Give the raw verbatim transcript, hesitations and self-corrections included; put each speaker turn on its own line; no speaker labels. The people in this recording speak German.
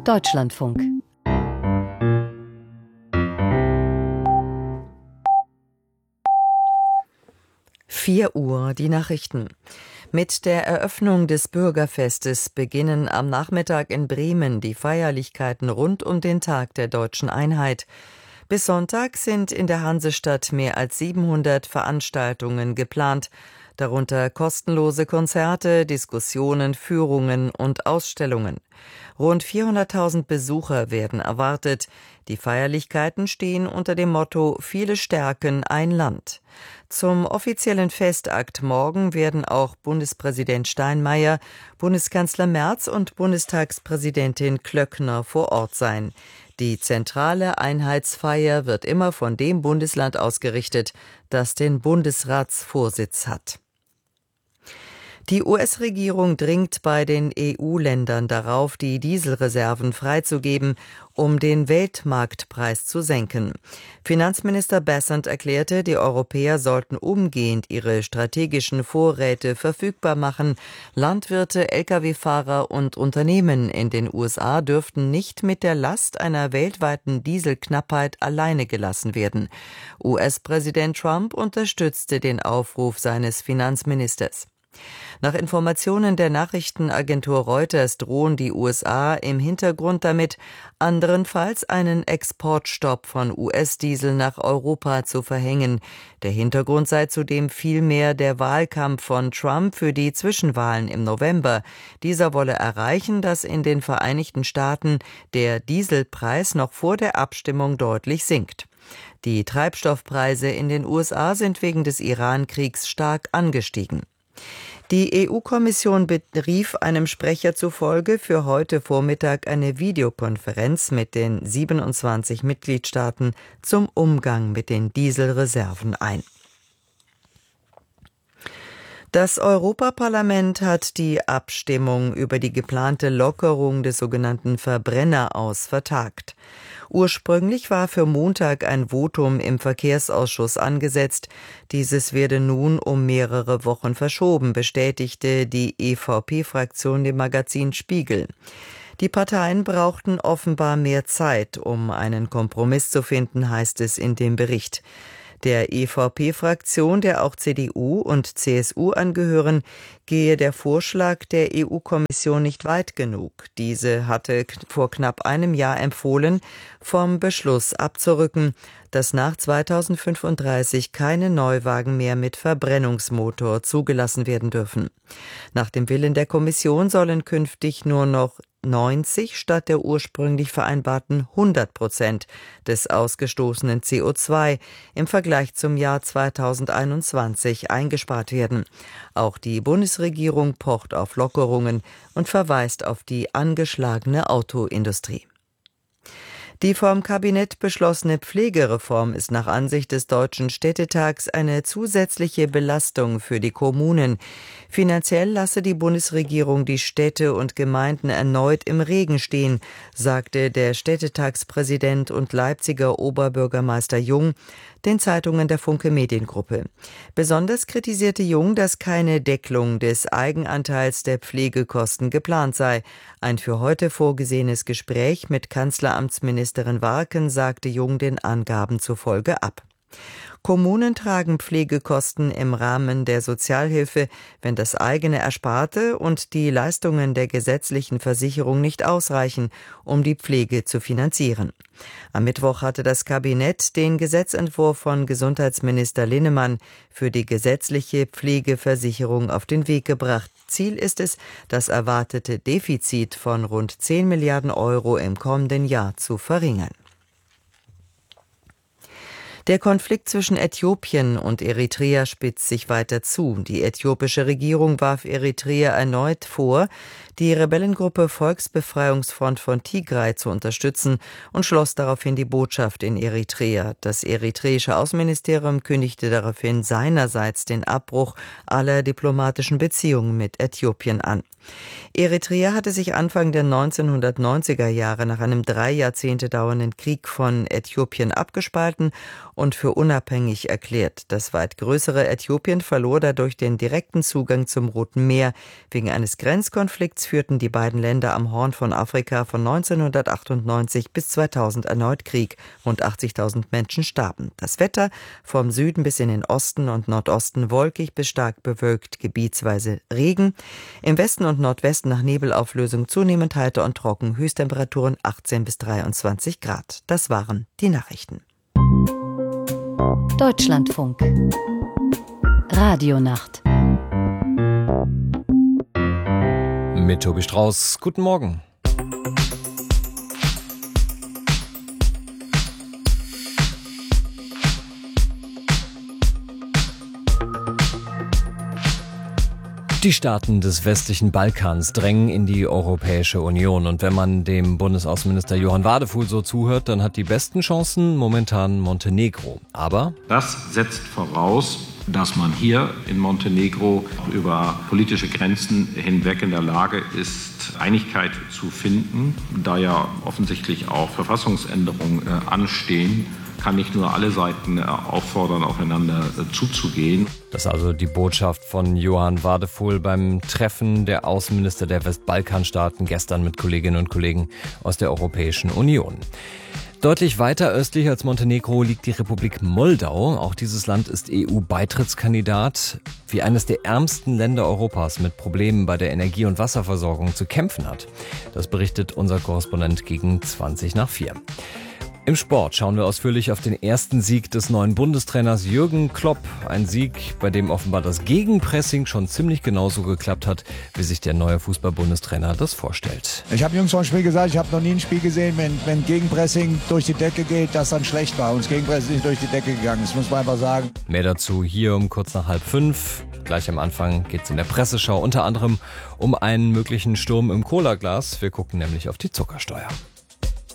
Deutschlandfunk.
vier Uhr, die Nachrichten. Mit der Eröffnung des Bürgerfestes beginnen am Nachmittag in Bremen die Feierlichkeiten rund um den Tag der Deutschen Einheit. Bis Sonntag sind in der Hansestadt mehr als siebenhundert Veranstaltungen geplant, darunter kostenlose Konzerte, Diskussionen, Führungen und Ausstellungen. Rund vierhunderttausend Besucher werden erwartet. Die Feierlichkeiten stehen unter dem Motto »Viele stärken ein Land«. Zum offiziellen Festakt morgen werden auch Bundespräsident Steinmeier, Bundeskanzler Merz und Bundestagspräsidentin Klöckner vor Ort sein. Die zentrale Einheitsfeier wird immer von dem Bundesland ausgerichtet, das den Bundesratsvorsitz hat. Die U S-Regierung dringt bei den E U-Ländern darauf, die Dieselreserven freizugeben, um den Weltmarktpreis zu senken. Finanzminister Bessent erklärte, die Europäer sollten umgehend ihre strategischen Vorräte verfügbar machen. Landwirte, L K W-Fahrer und Unternehmen in den U S A dürften nicht mit der Last einer weltweiten Dieselknappheit alleine gelassen werden. U S-Präsident Trump unterstützte den Aufruf seines Finanzministers. Nach Informationen der Nachrichtenagentur Reuters drohen die U S A im Hintergrund damit, anderenfalls einen Exportstopp von U S-Diesel nach Europa zu verhängen. Der Hintergrund sei zudem vielmehr der Wahlkampf von Trump für die Zwischenwahlen im November. Dieser wolle erreichen, dass in den Vereinigten Staaten der Dieselpreis noch vor der Abstimmung deutlich sinkt. Die Treibstoffpreise in den U S A sind wegen des Iran-Kriegs stark angestiegen. Die E U-Kommission berief einem Sprecher zufolge für heute Vormittag eine Videokonferenz mit den siebenundzwanzig Mitgliedstaaten zum Umgang mit den Dieselreserven ein. Das Europaparlament hat die Abstimmung über die geplante Lockerung des sogenannten Verbrenneraus vertagt. Ursprünglich war für Montag ein Votum im Verkehrsausschuss angesetzt. Dieses werde nun um mehrere Wochen verschoben, bestätigte die E V P-Fraktion dem Magazin Spiegel. Die Parteien brauchten offenbar mehr Zeit, um einen Kompromiss zu finden, heißt es in dem Bericht. Der E V P-Fraktion, der auch C D U und C S U angehören, gehe der Vorschlag der E U-Kommission nicht weit genug. Diese hatte vor knapp einem Jahr empfohlen, vom Beschluss abzurücken, dass nach zweitausendfünfunddreißig keine Neuwagen mehr mit Verbrennungsmotor zugelassen werden dürfen. Nach dem Willen der Kommission sollen künftig nur noch neunzig statt der ursprünglich vereinbarten hundert Prozent des ausgestoßenen C O zwei im Vergleich zum Jahr zweitausendeinundzwanzig eingespart werden. Auch die Bundesregierung pocht auf Lockerungen und verweist auf die angeschlagene Autoindustrie. Die vom Kabinett beschlossene Pflegereform ist nach Ansicht des Deutschen Städtetags eine zusätzliche Belastung für die Kommunen. Finanziell lasse die Bundesregierung die Städte und Gemeinden erneut im Regen stehen, sagte der Städtetagspräsident und Leipziger Oberbürgermeister Jung den Zeitungen der Funke Mediengruppe. Besonders kritisierte Jung, dass keine Deckelung des Eigenanteils der Pflegekosten geplant sei. Ein für heute vorgesehenes Gespräch mit Kanzleramtsministerin Warken sagte Jung den Angaben zufolge ab. Kommunen tragen Pflegekosten im Rahmen der Sozialhilfe, wenn das eigene Ersparte und die Leistungen der gesetzlichen Versicherung nicht ausreichen, um die Pflege zu finanzieren. Am Mittwoch hatte das Kabinett den Gesetzentwurf von Gesundheitsminister Linnemann für die gesetzliche Pflegeversicherung auf den Weg gebracht. Ziel ist es, das erwartete Defizit von rund zehn Milliarden Euro im kommenden Jahr zu verringern. Der Konflikt zwischen Äthiopien und Eritrea spitzt sich weiter zu. Die äthiopische Regierung warf Eritrea erneut vor, die Rebellengruppe Volksbefreiungsfront von Tigray zu unterstützen und schloss daraufhin die Botschaft in Eritrea. Das eritreische Außenministerium kündigte daraufhin seinerseits den Abbruch aller diplomatischen Beziehungen mit Äthiopien an. Eritrea hatte sich Anfang der neunzehnhundertneunziger Jahre nach einem drei Jahrzehnte dauernden Krieg von Äthiopien abgespalten und für unabhängig erklärt. Das weit größere Äthiopien verlor dadurch den direkten Zugang zum Roten Meer. Wegen eines Grenzkonflikts führten die beiden Länder am Horn von Afrika von neunzehnhundertachtundneunzig bis zweitausend erneut Krieg. Rund achtzigtausend Menschen starben. Das Wetter vom Süden bis in den Osten und Nordosten wolkig bis stark bewölkt, gebietsweise Regen. Im Westen und Nordwesten nach Nebelauflösung zunehmend heiter und trocken, Höchsttemperaturen achtzehn bis dreiundzwanzig Grad. Das waren die Nachrichten.
Deutschlandfunk. Radionacht.
Mit Tobi Strauß. Guten Morgen. Die Staaten des westlichen Balkans drängen in die Europäische Union. Und wenn man dem Bundesaußenminister Johann Wadefuhl so zuhört, dann hat die besten Chancen momentan Montenegro. Aber
das setzt voraus, dass man hier in Montenegro über politische Grenzen hinweg in der Lage ist, Einigkeit zu finden. Da ja offensichtlich auch Verfassungsänderungen äh, anstehen, kann nicht nur alle Seiten auffordern, aufeinander zuzugehen.
Das ist also die Botschaft von Johann Wadefuhl beim Treffen der Außenminister der Westbalkanstaaten gestern mit Kolleginnen und Kollegen aus der Europäischen Union. Deutlich weiter östlich als Montenegro liegt die Republik Moldau. Auch dieses Land ist E U-Beitrittskandidat. Wie eines der ärmsten Länder Europas mit Problemen bei der Energie- und Wasserversorgung zu kämpfen hat. Das berichtet unser Korrespondent gegen zwanzig nach vier. Im Sport schauen wir ausführlich auf den ersten Sieg des neuen Bundestrainers Jürgen Klopp. Ein Sieg, bei dem offenbar das Gegenpressing schon ziemlich genauso geklappt hat, wie sich der neue Fußball-Bundestrainer das vorstellt.
Ich habe Jungs vor dem Spiel gesagt, ich habe noch nie ein Spiel gesehen, wenn, wenn Gegenpressing durch die Decke geht, das dann schlecht war. Und das Gegenpressing ist nicht durch die Decke gegangen, das muss man einfach sagen.
Mehr dazu hier um kurz nach halb fünf. Gleich am Anfang geht es in der Presseschau unter anderem um einen möglichen Sturm im Cola-Glas. Wir gucken nämlich auf die Zuckersteuer.